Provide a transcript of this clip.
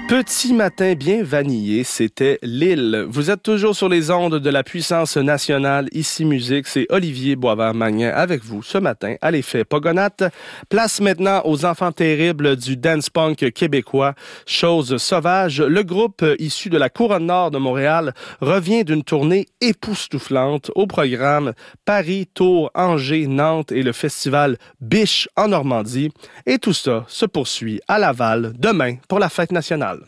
Petit matin bien vanillé, c'était Lille. Vous êtes toujours sur les ondes de la puissance nationale. Ici Musique, c'est Olivier Boisvert-Magnin avec vous ce matin à l'effet Pogonate. Place maintenant aux enfants terribles du dance punk québécois. Chose sauvage, le groupe issu de la Couronne Nord de Montréal revient d'une tournée époustouflante au programme Paris, Tours, Angers, Nantes et le festival Biche en Normandie. Et tout ça se poursuit à Laval demain pour la fête nationale.